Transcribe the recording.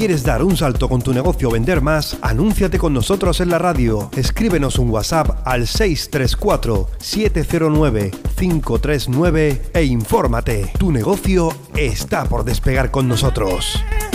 ¿Quieres dar un salto con tu negocio o vender más? Anúnciate con nosotros en la radio. Escríbenos un WhatsApp al 634-709-539 e infórmate. Tu negocio está por despegar con nosotros.